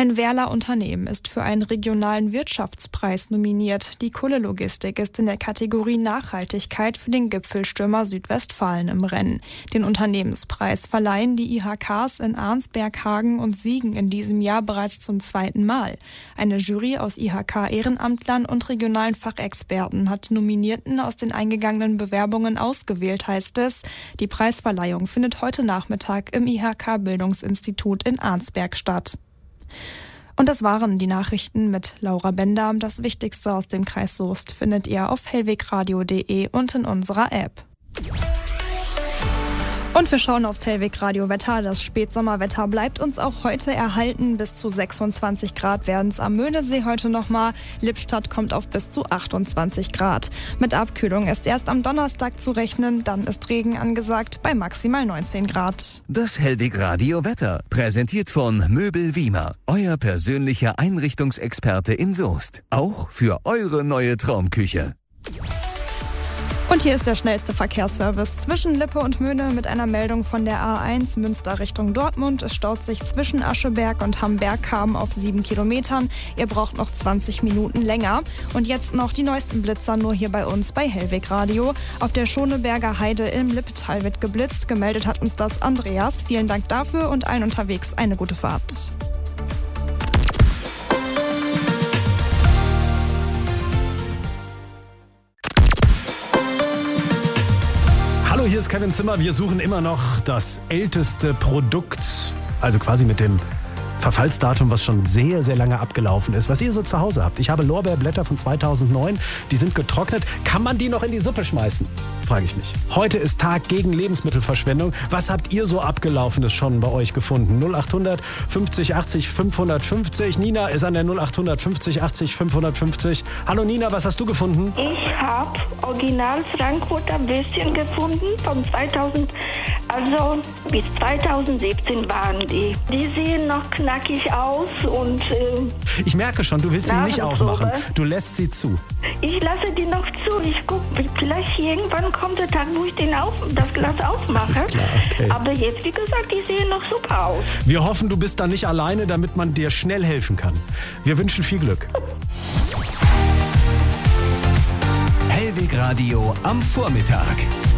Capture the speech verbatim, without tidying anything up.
Ein Werler Unternehmen ist für einen regionalen Wirtschaftspreis nominiert. Die Kohlelogistik ist in der Kategorie Nachhaltigkeit für den Gipfelstürmer Südwestfalen im Rennen. Den Unternehmenspreis verleihen die I H Ks in Arnsberg, Hagen und Siegen in diesem Jahr bereits zum zweiten Mal. Eine Jury aus I H K-Ehrenamtlern und regionalen Fachexperten hat die Nominierten aus den eingegangenen Bewerbungen ausgewählt, heißt es. Die Preisverleihung findet heute Nachmittag im I H K-Bildungsinstitut in Arnsberg statt. Und das waren die Nachrichten mit Laura Bender. Das Wichtigste aus dem Kreis Soest findet ihr auf hellwegradio punkt de und in unserer App. Und wir schauen aufs Hellwegradio-Wetter. Das Spätsommerwetter bleibt uns auch heute erhalten. Bis zu sechsundzwanzig Grad werden es am Möhnesee heute nochmal. Lippstadt kommt auf bis zu achtundzwanzig Grad. Mit Abkühlung ist erst am Donnerstag zu rechnen. Dann ist Regen angesagt bei maximal neunzehn Grad. Das Hellwegradio-Wetter, präsentiert von Möbel Wiemer. Euer persönlicher Einrichtungsexperte in Soest. Auch für eure neue Traumküche. Und hier ist der schnellste Verkehrsservice zwischen Lippe und Möhne mit einer Meldung von der A eins Münster Richtung Dortmund. Es staut sich zwischen Ascheberg und Hamberg-Kamen auf sieben Kilometern. Ihr braucht noch zwanzig Minuten länger. Und jetzt noch die neuesten Blitzer nur hier bei uns bei Hellwegradio. Auf der Schoneberger Heide im Lippetal wird geblitzt. Gemeldet hat uns das Andreas. Vielen Dank dafür und allen unterwegs eine gute Fahrt. Hallo, hier ist Kevin Zimmer. Wir suchen immer noch das älteste Produkt, also quasi mit dem Verfallsdatum, was schon sehr, sehr lange abgelaufen ist, was ihr so zu Hause habt. Ich habe Lorbeerblätter von zweitausendneun, die sind getrocknet. Kann man die noch in die Suppe schmeißen? Frage ich mich. Heute ist Tag gegen Lebensmittelverschwendung. Was habt ihr so Abgelaufenes schon bei euch gefunden? null acht hundert fünfzig achtzig fünfhundertfünfzig. Nina ist an der null acht hundert fünfzig achtzig fünfhundertfünfzig. Hallo Nina, was hast du gefunden? Ich habe original Frankfurter Würstchen gefunden von zweitausend, also bis zweitausendsiebzehn waren die. Die sehen noch knackig aus und äh, ich merke schon, du willst sie nicht aufmachen. Du lässt sie zu. Ich lasse die noch zu. Ich gucke, vielleicht irgendwann kommt der Tag, wo ich den auf, das Glas aufmache. Alles klar, okay. Aber jetzt, wie gesagt, die sehen noch super aus. Wir hoffen, du bist da nicht alleine, damit man dir schnell helfen kann. Wir wünschen viel Glück. Hellwegradio am Vormittag.